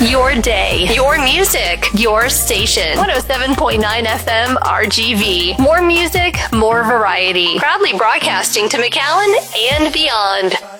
your day, your music, your station. 107.9 FM RGV. More music, more variety. Proudly broadcasting to McAllen and beyond.